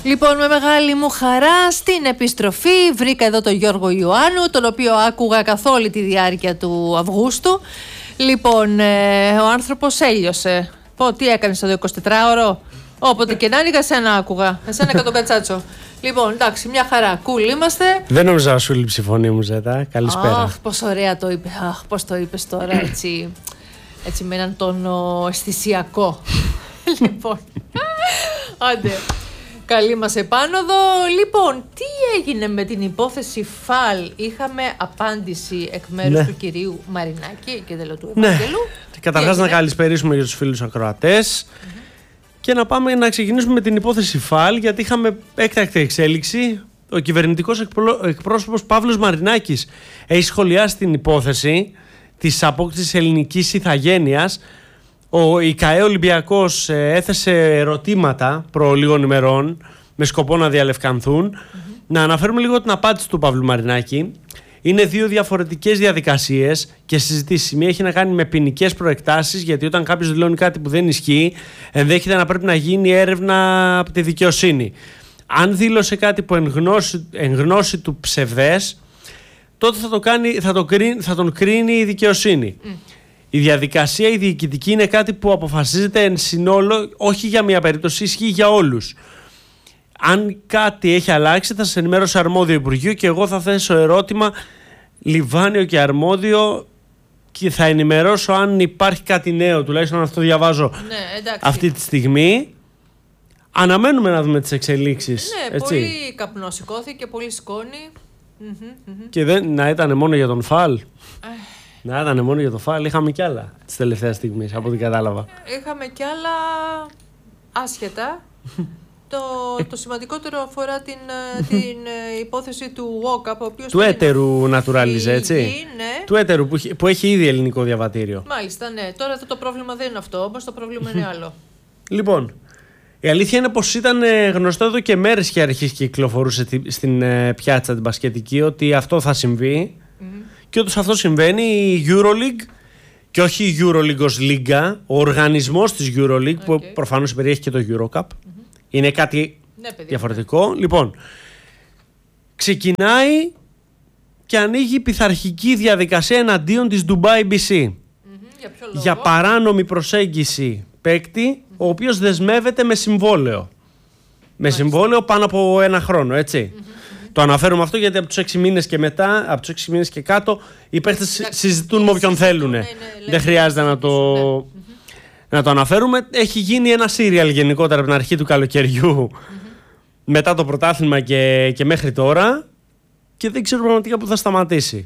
Λοιπόν, με μεγάλη μου χαρά στην επιστροφή βρήκα εδώ τον Γιώργο Ιωάννου, τον οποίο άκουγα καθ' όλη τη διάρκεια του Αυγούστου. Λοιπόν, ο άνθρωπος έλειωσε. Πω, τι έκανες το 24ωρο? Όποτε και να είναι, εσένα άκουγα. Εσένα και τον Κατσάτσο. Λοιπόν, εντάξει, μια χαρά. Κουλ είμαστε. Δεν νόμιζα να σου λείψει η φωνή μου, Ζέτα. Καλησπέρα. Αχ, πόσο ωραία το είπε. Αχ, πώς το είπες τώρα, έτσι με έναν τόνο αισθησιακό. Λοιπόν, άντε. Καλή μας επάνωδο. Λοιπόν, τι έγινε με την υπόθεση ΦΑΛ? Είχαμε απάντηση εκ μέρους του κυρίου Μαρινάκη και του Ευαγγελού. Καταρχάς να καλησπερίσουμε για τους φίλους ακροατές και να πάμε να ξεκινήσουμε με την υπόθεση ΦΑΛ, γιατί είχαμε έκτακτη εξέλιξη. Ο κυβερνητικός εκπρόσωπος Παύλος Μαρινάκης έχει σχολιάσει την υπόθεση της απόκτησης ελληνικής ηθαγένειας. Ο ΙΚΑΕ Ολυμπιακός έθεσε ερωτήματα προ λίγων ημερών με σκοπό να διαλευκανθούν. Να αναφέρουμε λίγο την απάντηση του Παύλου Μαρινάκη. Είναι δύο διαφορετικές διαδικασίες και συζητήσεις. Η μία έχει να κάνει με ποινικές προεκτάσεις, γιατί όταν κάποιος δηλώνει κάτι που δεν ισχύει, ενδέχεται να πρέπει να γίνει έρευνα από τη δικαιοσύνη. Αν δήλωσε κάτι που εν γνώση του ψευδές, τότε θα τον κρίνει η δικαιοσύνη. Η διαδικασία, η διοικητική, είναι κάτι που αποφασίζεται εν συνόλο, όχι για μία περίπτωση, ισχύει για όλους. Αν κάτι έχει αλλάξει, θα σας ενημέρωσε αρμόδιο Υπουργείο και εγώ θα θέσω ερώτημα λιβάνιο και αρμόδιο και θα ενημερώσω αν υπάρχει κάτι νέο, τουλάχιστον αυτό διαβάζω αυτή τη στιγμή. Αναμένουμε να δούμε τις εξελίξεις. Ναι, έτσι. Πολύ καπνό σηκώθηκε, πολύ σκόνη. Και να ήταν μόνο για τον ΦΑΛ. Να ήταν μόνο για το ΦΑΛ, είχαμε κι άλλα τις τελευταίες στιγμές, από ό,τι κατάλαβα. Είχαμε κι άλλα άσχετα. Το σημαντικότερο αφορά την υπόθεση του WOCAP, του έτερου naturalize, έτσι. Ναι. Του έτερου που έχει ήδη ελληνικό διαβατήριο. Μάλιστα, ναι. Τώρα το πρόβλημα δεν είναι αυτό, όμως το πρόβλημα είναι άλλο. Λοιπόν, η αλήθεια είναι πως ήταν γνωστό εδώ και μέρες και αρχής κυκλοφορούσε στην πιάτσα την μπασκετική ότι αυτό θα συμβεί. Και όντως αυτό συμβαίνει. Η EuroLeague, και όχι η EuroLeague ως λίγα, ο οργανισμός της EuroLeague, που προφανώς περιέχει και το EuroCup, είναι κάτι διαφορετικό. Λοιπόν, ξεκινάει και ανοίγει πειθαρχική διαδικασία εναντίον της Dubai BC για παράνομη προσέγγιση παίκτη, ο οποίος δεσμεύεται με συμβόλαιο. Με συμβόλαιο πάνω από ένα χρόνο, έτσι. Το αναφέρουμε αυτό γιατί από τους 6 μήνες και μετά, από τους 6 μήνες και κάτω, οι παίκτες συζητούν με όποιον θέλουν. Δεν χρειάζεται να το αναφέρουμε. Έχει γίνει ένα σύριαλ γενικότερα από την αρχή του καλοκαιριού, μετά το πρωτάθλημα και μέχρι τώρα, και δεν ξέρω πραγματικά που θα σταματήσει.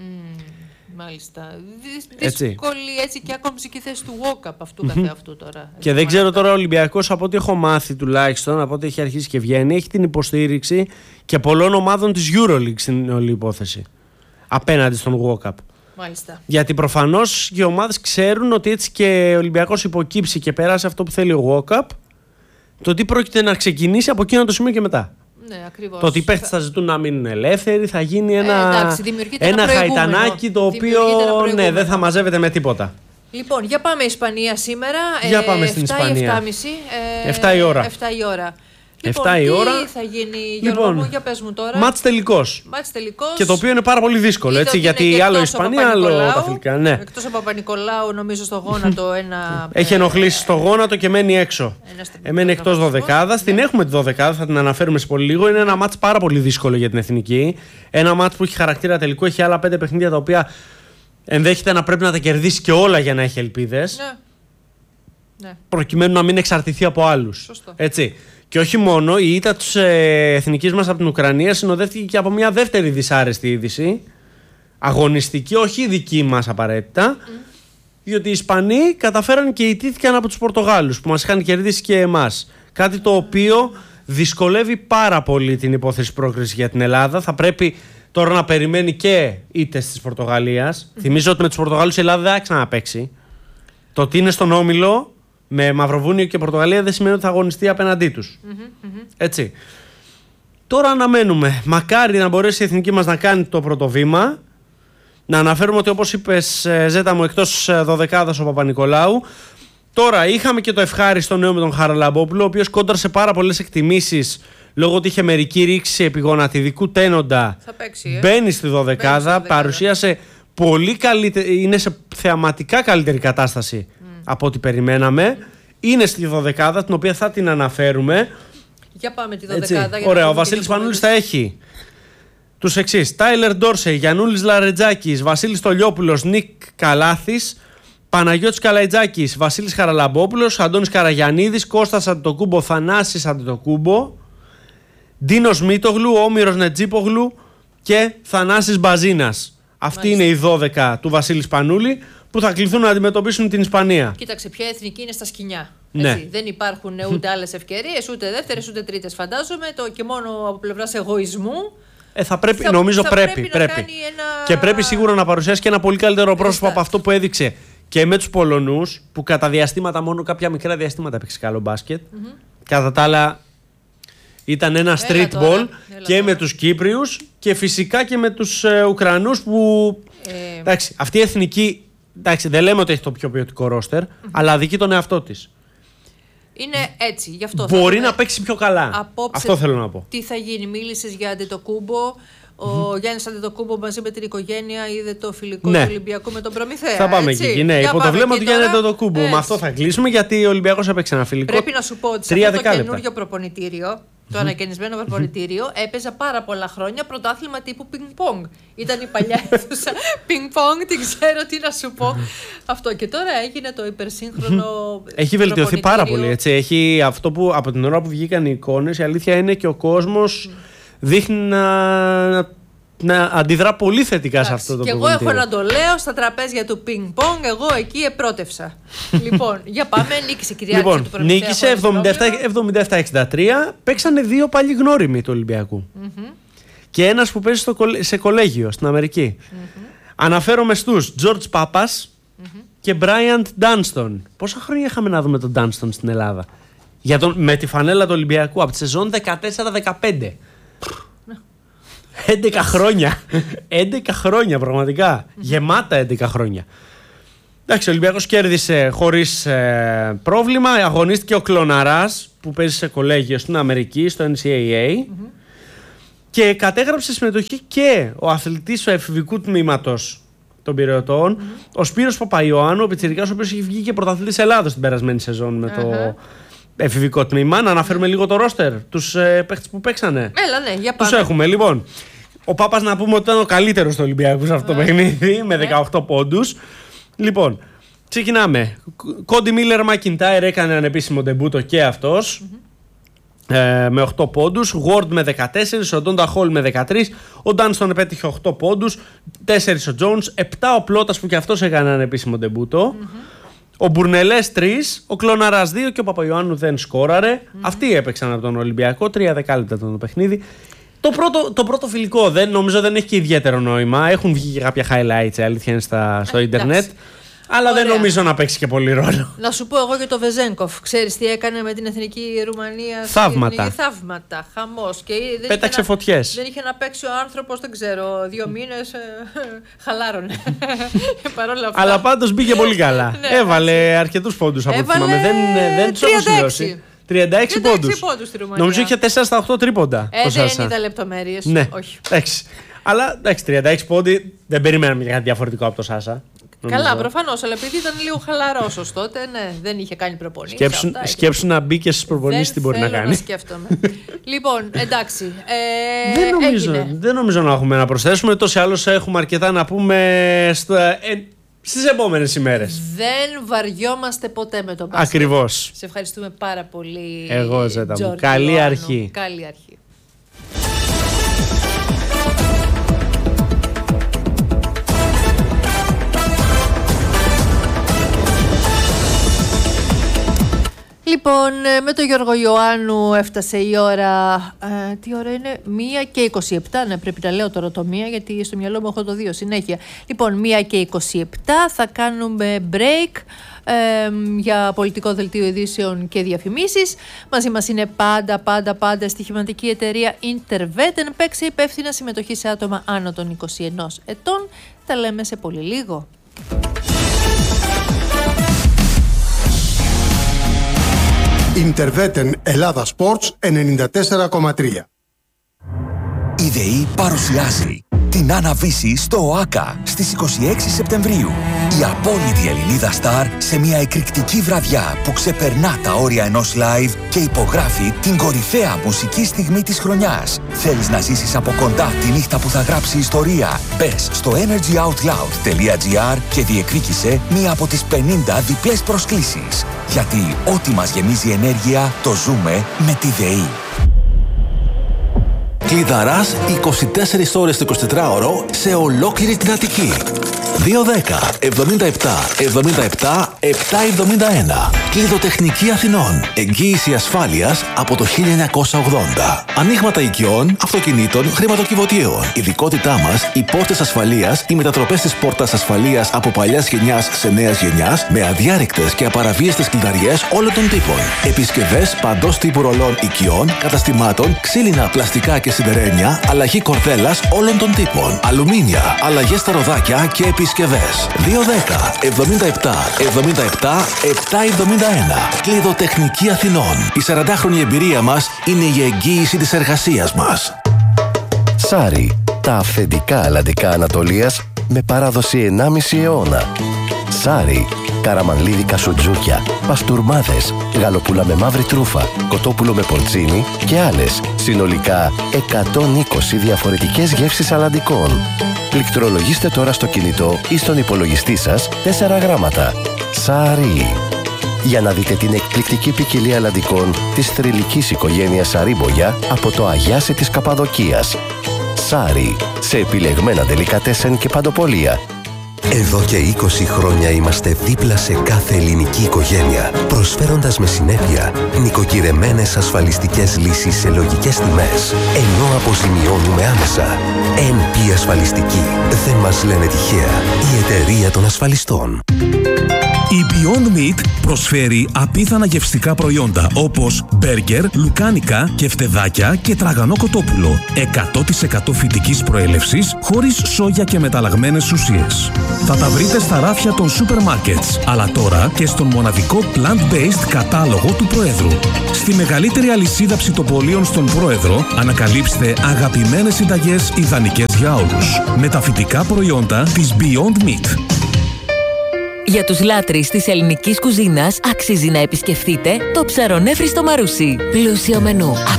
Μάλιστα. Δύσκολη έτσι και ακόμη και η θέση του WOCAP αυτού καθεαυτού τώρα. Και δεν ξέρω τώρα ο Ολυμπιακός, από ό,τι έχω μάθει τουλάχιστον, από ό,τι έχει αρχίσει και βγαίνει, έχει την υποστήριξη και πολλών ομάδων της EuroLeague στην όλη υπόθεση απέναντι στον WOCAP. Μάλιστα. Γιατί προφανώς οι ομάδες ξέρουν ότι έτσι και ο Ολυμπιακός υποκύψει και περάσει αυτό που θέλει ο WOCAP, το τι πρόκειται να ξεκινήσει από εκείνο το σημείο και μετά. Ναι, ακριβώς. Το ότι οι παίχτες θα ζητούν να μείνουν ελεύθεροι, θα γίνει ένα χαϊτανάκι το οποίο δεν θα μαζεύεται με τίποτα. Λοιπόν, για πάμε Ισπανία σήμερα. Για πάμε στην Ισπανία. 7 η ώρα. 7 η ώρα. 7 η ώρα. Τι θα γίνει, Γιώργο μου, για πες μου τώρα. Μάτς τελικός. Και το οποίο είναι πάρα πολύ δύσκολο, έτσι, γιατί άλλο η Ισπανία, άλλο τα φιλικά. Ναι. Εκτός από Παπα-Νικολάου, νομίζω στο γόνατο ένα. Έχει ενοχλήσει στο γόνατο και μένει έξω. Μένει εκτός δωδεκάδας. Την έχουμε τη δωδεκάδα, θα την αναφέρουμε σε πολύ λίγο. Είναι ένα μάτς πάρα πολύ δύσκολο για την εθνική. Ένα μάτς που έχει χαρακτήρα τελικό, έχει άλλα 5 παιχνίδια τα οποία ενδέχεται να πρέπει να τα κερδίσει και όλα για να έχει ελπίδες. Ναι. Προκειμένου να μην εξαρτηθεί από άλλους. Έτσι. Και όχι μόνο, η ήττα της εθνικής μας από την Ουκρανία συνοδεύτηκε και από μια δεύτερη δυσάρεστη είδηση. Αγωνιστική, όχι δική μας απαραίτητα. Διότι οι Ισπανοί καταφέραν και ιτήθηκαν από τους Πορτογάλους που μας είχαν κερδίσει και εμάς. Κάτι το οποίο δυσκολεύει πάρα πολύ την υπόθεση πρόκρισης για την Ελλάδα. Θα πρέπει τώρα να περιμένει και ήττες της Πορτογαλίας. Θυμίζω ότι με τους Πορτογάλους η Ελλάδα δεν θα ξαναπαίξει. Το ότι είναι στον όμιλο με Μαυροβούνιο και Πορτογαλία δεν σημαίνει ότι θα αγωνιστεί απέναντί τους. Έτσι. Τώρα αναμένουμε. Μακάρι να μπορέσει η εθνική μας να κάνει το πρώτο βήμα. Να αναφέρουμε ότι, όπως είπες, Ζέτα μου, εκτός δωδεκάδας ο Παπα-Νικολάου. Τώρα είχαμε και το ευχάριστο νέο με τον Χαραλαμπόπουλο, ο οποίος κόντρασε πάρα πολλές εκτιμήσεις λόγω ότι είχε μερική ρήξη επιγονατιδικού τένοντα, Θα παίξει, μπαίνει στη δωδεκάδα, παρουσίασε πολύ καλύτερη, είναι σε θεαματικά καλύτερη κατάσταση από ό,τι περιμέναμε. Είναι στη δωδεκάδα, την οποία θα την αναφέρουμε. Για πάμε τη δωδεκάδα. Ωραία, ο Βασίλης Πανούλης θα έχει τους εξής: Τάιλερ Ντόρσεϊ, Γιαννούλης Λαρετζάκης, Βασίλης Τολιόπουλος, Νίκ Καλάθης, Παναγιώτης Καλαϊτζάκης, Βασίλης Χαραλαμπόπουλος, Αντώνης Καραγιαννίδης, Κώστας Αντετοκούμπο, Θανάσης Αντετοκούμπο, Ντίνος Μήτογλου, Όμηρος Νετζίπογλου και Θανάσης Μπαζίνας. Αυτή είναι η 12 του Βασίλη Πανούλη που θα κληθούν να αντιμετωπίσουν την Ισπανία. Κοίταξε, ποια εθνική είναι στα σκοινιά. Ναι. Δεν υπάρχουν ούτε άλλες ευκαιρίες, ούτε δεύτερες, ούτε τρίτες. Φαντάζομαι και μόνο από πλευράς εγωισμού. Θα πρέπει, νομίζω πρέπει. Και πρέπει σίγουρα να παρουσιάσει και ένα πολύ καλύτερο πρόσωπο από αυτό που έδειξε και με τους Πολωνούς, που κατά διαστήματα, μόνο κάποια μικρά διαστήματα παίξει καλό μπάσκετ. Κατά τα άλλα ήταν ένα street ball και με τους Κύπριους και φυσικά και με τους Ουκρανούς που. Εντάξει, αυτή η εθνική. Εντάξει, δεν λέμε ότι έχει το πιο ποιοτικό ρόστερ, αλλά αδικεί τον εαυτό της. Είναι έτσι, γι' αυτό. Μπορεί να παίξει πιο καλά. Απόψε, αυτό θέλω να πω. Τι θα γίνει, μίλησες για Αντετοκούμπο. Ο Γιάννης Αντετοκούμπο μαζί με την οικογένεια είδε το φιλικό του Ολυμπιακού με τον Προμηθέα. Θα πάμε εκεί. Ναι, υπό το βλέμμα του Γιάννη Αντετοκούμπο. Με αυτό θα κλείσουμε, γιατί ο Ολυμπιακός έπαιξε ένα φιλικό. Πρέπει να σου πω ότι σε αυτό το καινούριο προπονητήριο, το ανακαινισμένο προπονητήριο, έπαιζα πάρα πολλά χρόνια πρωτάθλημα τύπου πινκ-πονγκ. Ήταν η παλιά αίθουσα πινκ-πονγκ, την ξέρω τι να σου πω. Αυτό, και τώρα έγινε το υπερσύγχρονο. Έχει βελτιωθεί πάρα πολύ. Έτσι. Έχει αυτό που από την ώρα που βγήκαν οι εικόνες, η αλήθεια είναι και ο κόσμος δείχνει να αντιδρά πολύ θετικά σε αυτό το πράγμα. Και εγώ έχω να το λέω στα τραπέζια του πινκ-πονγκ, εγώ εκεί επρότευσα. Λοιπόν, για πάμε, νίκησε κυριάρχηση του Προμηθέα. Νίκησε 77-63. Παίξανε δύο παλιοί γνώριμοι του Ολυμπιακού. Και ένας που παίζει σε κολέγιο στην Αμερική. Αναφέρομαι στους George Papas και Bryant Dunston. Πόσα χρόνια είχαμε να δούμε τον Dunston στην Ελλάδα? Με τη φανέλα του Ολυμπιακού από τη σεζόν 14-15. 11 χρόνια. 11 χρόνια πραγματικά. Γεμάτα 11 χρόνια. Εντάξει, ο Ολυμπιακός κέρδισε χωρίς πρόβλημα. Αγωνίστηκε ο Κλωναράς που παίζει σε κολέγιο στην Αμερική, στο NCAA. Και κατέγραψε συμμετοχή και ο αθλητής του εφηβικού τμήματος των Πειραιωτών, ο Σπύρος Παπαϊωάννου, ο πιτσιρικάς, ο οποίος έχει βγει και πρωταθλητής Ελλάδος την περασμένη σεζόν με το εφηβικό τμήμα. Να αναφέρουμε λίγο το ρόστερ, τους παίχτες που παίξανε. Έλα, ναι, για πάμε. Τους έχουμε, λοιπόν. Ο Πάπας, να πούμε ότι ήταν ο καλύτερος του Ολυμπιακού σε αυτό το παιχνίδι, με 18 πόντους. Λοιπόν, ξεκινάμε. Κόντι Μίλλερ Μακιντάιρ έκανε ανεπίσημο ντεμπούτο και αυτός. Με 8 πόντους, Ward με 14, ο Ντόντα Χολ με 13, ο Ντάνστον επέτυχε 8 πόντους, 4 ο Τζόουνς, 7 ο Πλώτας που και αυτός έκανε ένα επίσημο ντεμπούτο, ο Μπουρνελές 3, ο Κλωναράς 2 και ο Παπαϊωάννου δεν σκόραρε. Αυτοί έπαιξαν από τον Ολυμπιακό, 3 δεκάλεπτα ήταν το παιχνίδι. Το πρώτο φιλικό νομίζω δεν έχει και ιδιαίτερο νόημα, έχουν βγει και κάποια highlights, αλήθεια είναι στο ίντερνετ. Αλλά ωραία, δεν νομίζω να παίξει και πολύ ρόλο. Να σου πω εγώ για το Βεζένκοφ. Ξέρεις τι έκανε με την εθνική Ρουμανία? Θαύματα. Χαμός. Πέταξε φωτιές. Δεν είχε να παίξει ο άνθρωπος, δεν ξέρω, 2 μήνες. Χαλάρωνε. Παρόλα αυτά. Αλλά πάντως μπήκε πολύ καλά. Έβαλε αρκετούς πόντους από ό,τι θυμάμαι. Δεν τους έχω σημειώσει. 36 πόντους. Νομίζω είχε 4 στα 8 τρίποντα. Δεν είδα λεπτομέρειες. Ναι. Όχι. Αλλά εντάξει, 36 πόντι δεν περιμέναμε κάτι διαφορετικό από το Σάσα. Καλά, προφανώς, αλλά επειδή ήταν λίγο χαλαρός ως τότε, ναι, δεν είχε κάνει προπονήσεις. Σκέψου να μπει και στις προπονήσεις τι μπορεί να κάνει. Δεν σκέφτομαι. Λοιπόν, εντάξει. Δεν νομίζω να έχουμε να προσθέσουμε. Τόσο άλλως έχουμε αρκετά να πούμε στις επόμενες ημέρες. Δεν βαριόμαστε ποτέ με τον μπάσκετ. Ακριβώς. Σε ευχαριστούμε πάρα πολύ. Εγώ, Ζέτα μου. Καλή αρχή. Καλή αρχή. Λοιπόν, με τον Γιώργο Ιωάννου έφτασε η ώρα. Τι ώρα είναι? 1:27. Ναι, πρέπει να λέω τώρα το 1, γιατί στο μυαλό μου έχω το 2 συνέχεια. Λοιπόν, 1:27 θα κάνουμε break για πολιτικό δελτίο ειδήσεων και διαφημίσεις. Μαζί μας είναι πάντα στοιχηματική εταιρεία Intervet. Παίξε υπεύθυνα συμμετοχή σε άτομα άνω των 21 ετών. Τα λέμε σε πολύ λίγο. Interveten Ελλάδα Sports 94,3. Η ΔΕΗ παρουσιάζει την Άννα Βύση στο ΟΑΚΑ στις 26 Σεπτεμβρίου. Η απόλυτη Ελληνίδα στάρ σε μια εκρηκτική βραδιά που ξεπερνά τα όρια ενός live και υπογράφει την κορυφαία μουσική στιγμή της χρονιάς. Θέλεις να ζήσεις από κοντά τη νύχτα που θα γράψει ιστορία? Μπες στο energyoutloud.gr και διεκδίκησε μία από τις 50 διπλές προσκλήσεις. Γιατί ό,τι μας γεμίζει ενέργεια το ζούμε με τη ΔΕΗ. Κλειδαράς 24 ώρες το 24ωρο σε ολόκληρη την Αττική. 210 77 77 771. Κλειδοτεχνική Αθηνών. Εγγύηση ασφάλειας από το 1980. Ανοίγματα οικειών, αυτοκινήτων, χρηματοκιβωτίων. Ειδικότητά μας, οι πόρτες ασφαλείας, οι μετατροπές της πόρτας ασφαλείας από παλιάς γενιάς σε νέας γενιάς, με αδιάρρηκτες και απαραβίαστες κλειδαριές όλων των τύπων. Επισκευές παντός τύπου ρολών οικειών, καταστημάτων, ξύλινα, πλαστικά και σιδερένια, αλλαγή κορδέλας όλων των τύπων. Αλουμίνια, αλλαγές στα ροδάκια και επισκευές. 210 77 77 771. Κλειδοτεχνική Αθηνών. Η 40χρονη εμπειρία μας είναι η εγγύηση της εργασίας μας. Σάρι. Τα αυθεντικά αλλαντικά Ανατολίας με παράδοση 1,5 αιώνα. Σάρι. Καραμανλίδικα σουτζούκια, παστούρμάδες, γαλοπούλα με μαύρη τρούφα, κοτόπουλο με πορτσίνι και άλλες. Συνολικά 120 διαφορετικές γεύσεις αλλαντικών. Πληκτρολογήστε τώρα στο κινητό ή στον υπολογιστή σας 4 γράμματα. Σάρι. Για να δείτε την εκπληκτική ποικιλία αλλαντικών της θρυλικής οικογένειας Σαρίμπογια από το Αγιάσι της Καπαδοκίας. Σάρι. Σε επιλεγμένα ντελικατέσεν και παντοπολία. Εδώ και 20 χρόνια είμαστε δίπλα σε κάθε ελληνική οικογένεια, προσφέροντας με συνέπεια νοικοκυρεμένες ασφαλιστικές λύσεις σε λογικές τιμές, ενώ αποζημιώνουμε άμεσα. NP Ασφαλιστική. Δεν μας λένε τυχαία. Η εταιρεία των ασφαλιστών. Η Beyond Meat προσφέρει απίθανα γευστικά προϊόντα όπως μπέργκερ, λουκάνικα, κεφτεδάκια και τραγανό κοτόπουλο. 100% φυτικής προέλευσης, χωρίς σόγια και μεταλλαγμένες ουσίες. Θα τα βρείτε στα ράφια των σούπερ μάρκετς, αλλά τώρα και στον μοναδικό plant-based κατάλογο του Προέδρου. Στη μεγαλύτερη αλυσίδα ψητοπολίων στον Πρόεδρο ανακαλύψτε αγαπημένες συνταγές ιδανικές για όλους. Με τα φυτικά προϊόντα της Beyond Meat. Για τους λάτρεις της ελληνικής κουζίνας αξίζει να επισκεφτείτε το Ψαρονέφριστο Μαρούσι. Πλούσιο μενού,